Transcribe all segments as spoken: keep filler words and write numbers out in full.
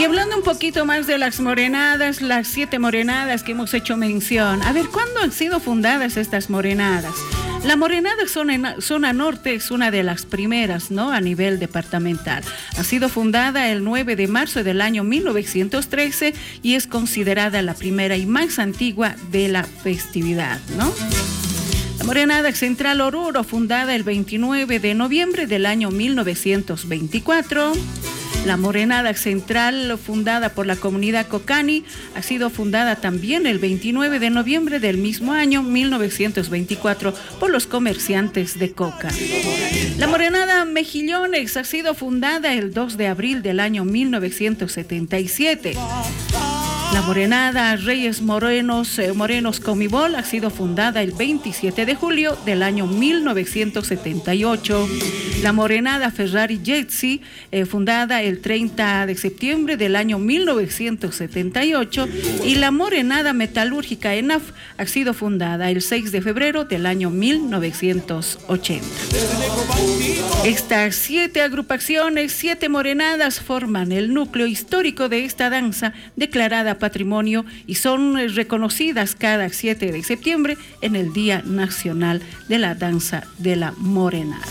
Y hablando un poquito más de las morenadas, las siete morenadas que hemos hecho mención. A ver, ¿cuándo han sido fundadas estas morenadas? La morenada zona, zona norte es una de las primeras, ¿no?, a nivel departamental. Ha sido fundada el nueve de marzo del año mil novecientos trece y es considerada la primera y más antigua de la festividad, ¿no? La Morenada Central Oruro, fundada el veintinueve de noviembre del año mil novecientos veinticuatro. La Morenada Central, fundada por la comunidad Cocani, ha sido fundada también el veintinueve de noviembre del mismo año mil novecientos veinticuatro por los comerciantes de coca. La Morenada Mejillones ha sido fundada el dos de abril del año mil novecientos setenta y siete. La Morenada Reyes Morenos, eh, Morenos Comibol ha sido fundada el veintisiete de julio del año mil novecientos setenta y ocho. La Morenada Ferrari Jetsi, eh, fundada el treinta de septiembre del año mil novecientos setenta y ocho. Y la Morenada Metalúrgica ENAF ha sido fundada el seis de febrero del año mil novecientos ochenta. Estas siete agrupaciones, siete morenadas, forman el núcleo histórico de esta danza declarada patrimonio y son reconocidas cada siete de septiembre en el Día Nacional de la Danza de la Morenada.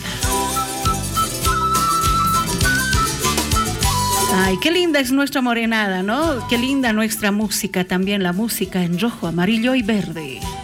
Ay, qué linda es nuestra morenada, ¿no? Qué linda nuestra música, también la música en rojo, amarillo y verde.